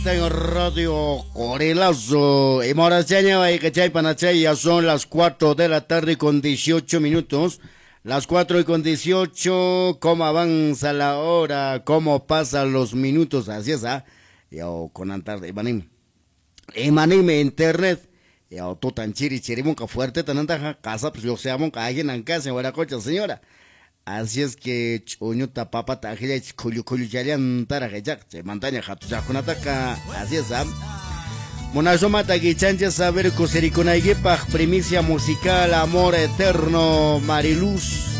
En Radio Corelazo, y Moraseña, y Cachay, ya son las 4 de la tarde con 18 minutos. Las 4:18, cómo avanza la hora, cómo pasan los minutos, así es, yo con antar, Imanim, internet, yo tú tan chirimunca fuerte, tan anda casa, pues yo sea monca, alguien en casa, en Guaracocha, señora. Así es que chuño tapapa tajilla cuyo chalian tarajak se montaña jatu jakunataka así es Monazoma taguichancha saber cosericunaigue primicia musical amor eterno Mariluz